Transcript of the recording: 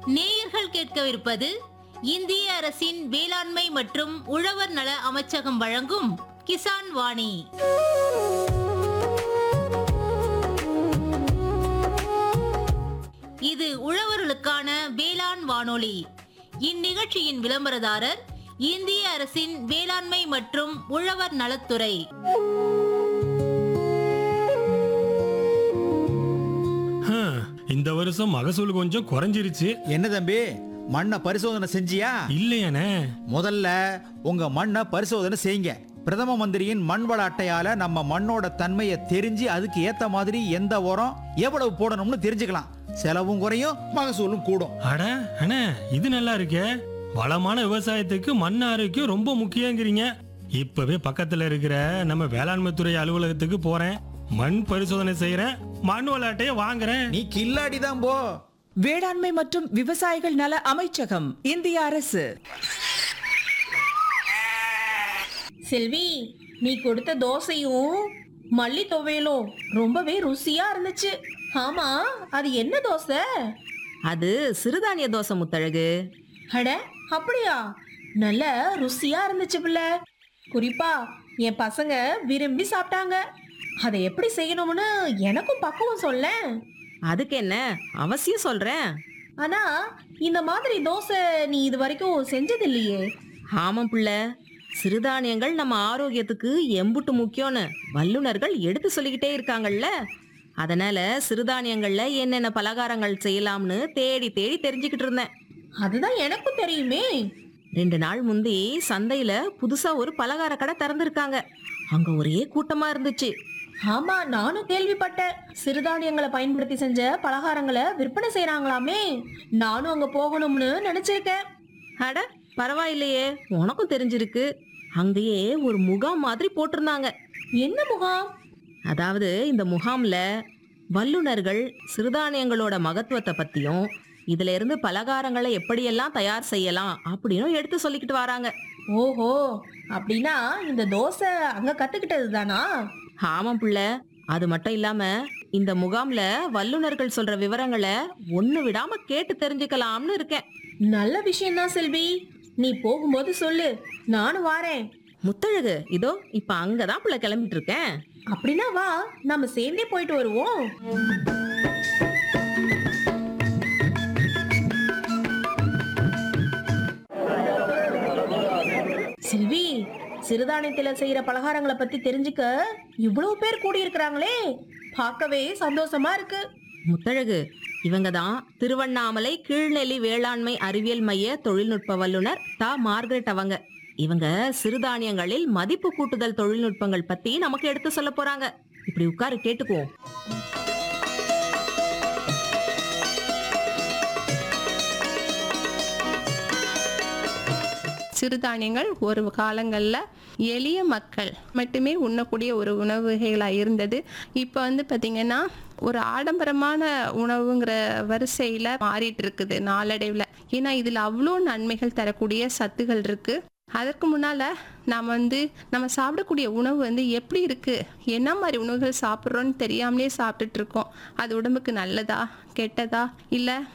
நேயர்கள் கேட்கவிருப்பது இந்திய அரசின் வேளாண்மை மற்றும் உழவர் நல அமைச்சகம் வழங்கும் கிசான் வாணி. இது உழவர்களுக்கான வேளாண் வானொலி. இந்நிகழ்ச்சியின் விளம்பரதாரர் இந்திய அரசின் வேளாண்மை மற்றும் உழவர் நலத்துறை. இந்த வருஷம் மகசூல் கொஞ்சம் குறைஞ்சிருச்சு. என்ன தம்பி, மண்ணை பரிசோதனை செஞ்சியா? இல்லையானே. முதல்ல உங்க மண்ணை பரிசோதனை செய்யுங்க. பிரதம மந்திரியின் மண் வள அட்டையால நம்ம மண்ணோட தன்மையை தெரிஞ்சு அதுக்கு ஏத்த மாதிரி எந்த உரம் எவ்வளவு போடணும்னு தெரிஞ்சுக்கலாம். செலவும் குறையும், மகசூலும் கூடும். அட அண்ணே, இது நல்லா இருக்கே. வளமான விவசாயத்துக்கு மண் ஆரோக்கியம் ரொம்ப முக்கியங்கிறீங்க. இப்பவே பக்கத்துல இருக்கிற நம்ம வேளாண்மை துறை அலுவலகத்துக்கு போறேன், மண் பரிசோதனை செய்யறேன், மண் வள அட்டையை வாங்குறேன். நீ கில்லாடிதான் போ. வேளாண்மை மற்றும் விவசாயிகள் நல அமைச்சகம், இந்திய அரசு. செல்வி, நீ கொடுத்த தோசையும் மல்லி துவையலும் ரொம்பவே ருசியா இருந்துச்சு. ஆமா, அது என்ன தோசை? அது சிறுதானிய தோசை முத்தழகு. அட அப்படியா? நல்ல ருசியா இருந்துச்சு பிள்ளை. குறிப்பா என் பசங்க விரும்பி சாப்பிட்டாங்க. அதை எப்படி செய்யணும்னு எனக்கும் பக்குவம் சொல்லேன். அதுக்கு என்ன, அவசியம் சொல்றேன். ஆனா இந்த மாதிரி தோசை நீ இது வரைக்கும் செஞ்சது இல்லையே. ஆமாம் புள்ள, சிறுதானியங்கள் நம்ம ஆரோக்கியத்துக்கு எம்புட்டு முக்கியம்னு வல்லுநர்கள் எடுத்து சொல்லிக்கிட்டே இருக்காங்கல்ல. அதனால சிறுதானியங்கள்ல என்னென்ன பலகாரங்கள் செய்யலாம்னு தேடி தேடி தெரிஞ்சுக்கிட்டு இருந்தேன். அதுதான் எனக்கும் தெரியுமே. 2 நாள் முந்தி சந்தையில புதுசா ஒரு பலகார கடை திறந்திருக்காங்க. அங்க ஒரே கூட்டமா இருந்துச்சு. ஆமா, நானும் கேள்விப்பட்டேன். சிறுதானியங்களை பயன்படுத்தி செஞ்ச பலகாரங்களை விற்பனை செய்யறாங்களாமே. நானும் அங்க போகணும்னு நினைச்சிருக்கேன். அட பரவாயில்லையே, உனக்கும் தெரிஞ்சிருக்கு. அங்கேயே ஒரு முகாம் மாதிரி போட்டிருந்தாங்க. என்ன முகாம்? அதாவது இந்த முகாம்ல வல்லுநர்கள் சிறுதானியங்களோட மகத்துவத்தை பத்தியும் இதுல இருந்து பலகாரங்களை எப்படியெல்லாம் தயார் செய்யலாம் அப்படின்னு எடுத்து சொல்லிக்கிட்டு வராங்க. ஓஹோ, அப்படின்னா இந்த தோசை அங்க கத்துக்கிட்டது தானா? ஆமாம் புள்ள, அது மட்டும் இல்லாம இந்த முகாம்ல வல்லுநர்கள் சொல்ற விவரங்களை ஒண்ணு விடாம கேட்டு தெரிஞ்சுக்கலாம்னு இருக்கேன். நல்ல விஷயம்தான் செல்வி. நீ போகும்போது சொல்லு, நானும் வாரேன். முத்தழகு, இதோ இப்ப அங்கதான் புள்ள கிளம்பிட்டு இருக்கேன். அப்படின்னா வா, நம்ம சேர்ந்தே போயிட்டு வருவோம். செல்வி, சிறுதானியத்துல செய்யற பலகாரங்களை பத்தி தெரிஞ்சுக்க இவ்வளவு பேர் கூடி இருக்கிறாங்களே, பார்க்கவே சந்தோஷமா இருக்கு. முத்தழகு, இவங்க தான் திருவண்ணாமலை கீழ்நெல்லி வேளாண்மை அறிவியல் மைய தொழில்நுட்ப வல்லுனர் தா மார்கரெட். அவங்க இவங்க சிறுதானியங்களில் மதிப்பு கூட்டுதல் தொழில்நுட்பங்கள் பத்தி நமக்கு எடுத்து சொல்ல போறாங்க. இப்படி உட்காரு, கேட்டுக்குவோம். சிறுதானியங்கள் ஒரு காலங்களில் எளிய மக்கள் மட்டுமே உண்ணக்கூடிய ஒரு உணவு வகைகளாக இருந்தது. இப்போ வந்து பார்த்திங்கன்னா ஒரு ஆடம்பரமான உணவுங்கிற வரிசையில் மாறிட்டு இருக்குது நாளடைவில். ஏன்னா இதில் அவ்வளோ நன்மைகள் தரக்கூடிய சத்துகள் இருக்குது. அதற்கு முன்னால் நம்ம சாப்பிடக்கூடிய உணவு வந்து எப்படி இருக்குது, என்ன மாதிரி உணவுகள் சாப்பிட்றோன்னு தெரியாமலே சாப்பிட்டுட்டு இருக்கோம். அது உடம்புக்கு நல்லதா கெட்டதா, இல்லை